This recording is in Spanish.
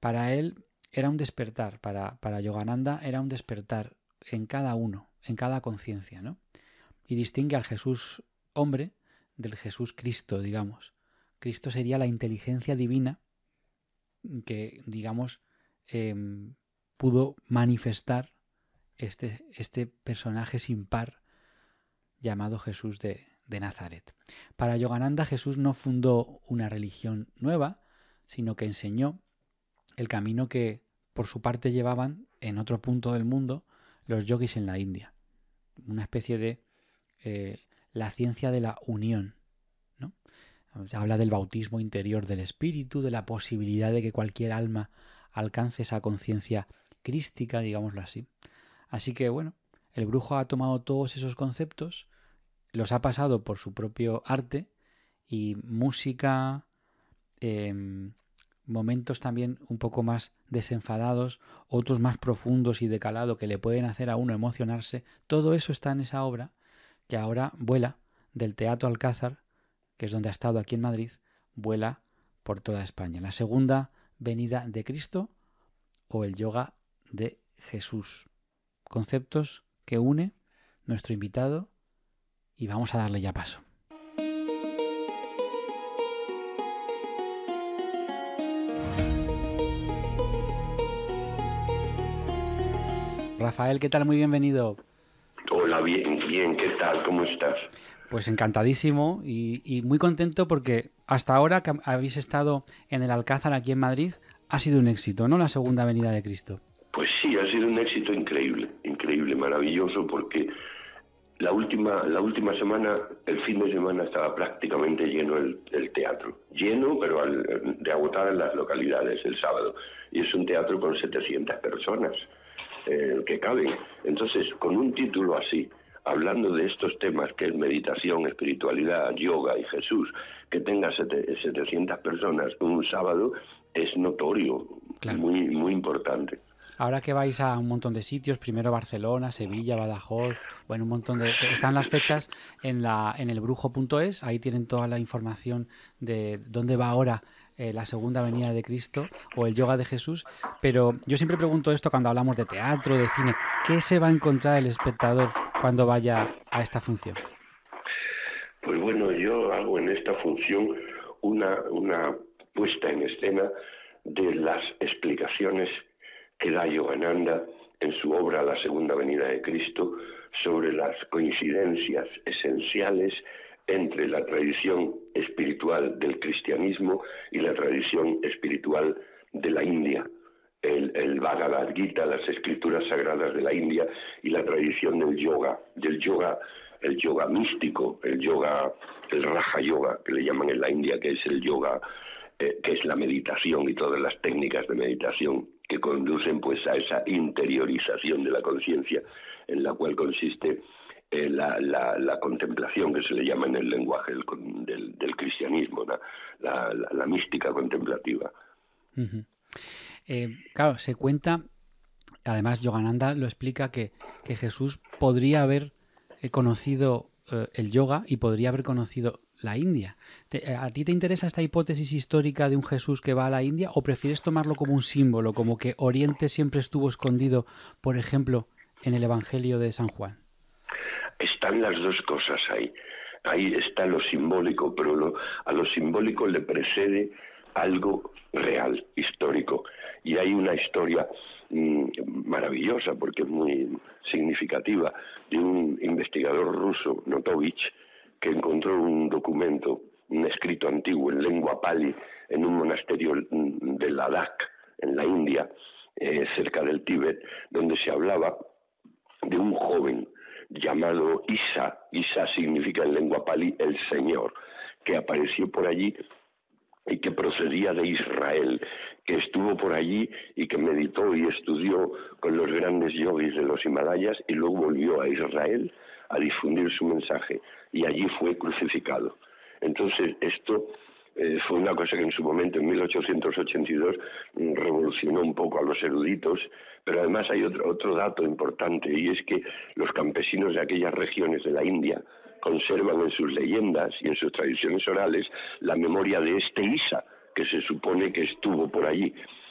Para él era un despertar, para Yogananda era un despertar en cada uno, en cada conciencia, ¿no? Y distingue al Jesús hombre del Jesús Cristo, digamos. Cristo sería la inteligencia divina que, digamos, pudo manifestar este personaje sin par llamado Jesús de Nazaret. Para Yogananda, Jesús no fundó una religión nueva, sino que enseñó el camino que por su parte llevaban en otro punto del mundo los yogis en la India. Una especie de la ciencia de la unión, ¿no? Habla del bautismo interior del espíritu, de la posibilidad de que cualquier alma alcance esa conciencia crística, digámoslo así. Así que, bueno, el brujo ha tomado todos esos conceptos, los ha pasado por su propio arte y música, momentos también un poco más desenfadados, otros más profundos y de calado que le pueden hacer a uno emocionarse. Todo eso está en esa obra que ahora vuela del Teatro Alcázar, que es donde ha estado aquí en Madrid, vuela por toda España. La segunda venida de Cristo o el yoga de Jesús. Conceptos que une nuestro invitado y vamos a darle ya paso. Rafael, ¿qué tal? Muy bienvenido. Hola, bien, ¿qué tal? ¿Cómo estás? Pues encantadísimo y muy contento porque hasta ahora que habéis estado en el Alcázar aquí en Madrid ha sido un éxito, ¿no? La segunda venida de Cristo. Pues sí, ha sido un éxito increíble, maravilloso, porque la última semana, el fin de semana estaba prácticamente lleno el teatro. Lleno, pero de agotadas las localidades el sábado. Y es un teatro con 700 personas que caben. Entonces, con un título así, hablando de estos temas que es meditación, espiritualidad, yoga y Jesús, que tenga 700 personas un sábado, es notorio, claro. Muy importante. Ahora que vais a un montón de sitios, primero Barcelona, Sevilla, Badajoz, bueno, un montón de... Están las fechas en elbrujo.es, ahí tienen toda la información de dónde va ahora la segunda venida de Cristo o el yoga de Jesús, pero yo siempre pregunto esto cuando hablamos de teatro, de cine, ¿qué se va a encontrar el espectador cuando vaya a esta función? Pues bueno, yo hago en esta función una puesta en escena de las explicaciones que da Yogananda en su obra La Segunda Venida de Cristo sobre las coincidencias esenciales entre la tradición espiritual del cristianismo y la tradición espiritual de la India. El Bhagavad Gita, las escrituras sagradas de la India y la tradición del yoga, el yoga místico, el Raja Yoga, que le llaman en la India, que es el yoga, que es la meditación y todas las técnicas de meditación que conducen pues a esa interiorización de la conciencia, en la cual consiste la contemplación, que se le llama en el lenguaje del cristianismo, la mística contemplativa. Uh-huh. Claro, se cuenta, además Yogananda lo explica, que Jesús podría haber conocido el yoga y podría haber conocido la India. ¿A ti te interesa esta hipótesis histórica de un Jesús que va a la India o prefieres tomarlo como un símbolo, como que Oriente siempre estuvo escondido, por ejemplo, en el Evangelio de San Juan? Están las dos cosas ahí. Ahí está lo simbólico, pero a lo simbólico le precede algo real, histórico. Y hay una historia maravillosa, porque es muy significativa, de un investigador ruso, Notovich, que encontró un documento, un escrito antiguo en lengua pali, en un monasterio de Ladakh, en la India, cerca del Tíbet, donde se hablaba de un joven llamado Isa. Isa significa en lengua pali el Señor, que apareció por allí y que procedía de Israel, que estuvo por allí y que meditó y estudió con los grandes yogis de los Himalayas y luego volvió a Israel a difundir su mensaje y allí fue crucificado. Entonces esto fue una cosa que en su momento, en 1882, revolucionó un poco a los eruditos, pero además hay otro dato importante, y es que los campesinos de aquellas regiones de la India conservan en sus leyendas y en sus tradiciones orales la memoria de este Isa, que se supone que estuvo por allí.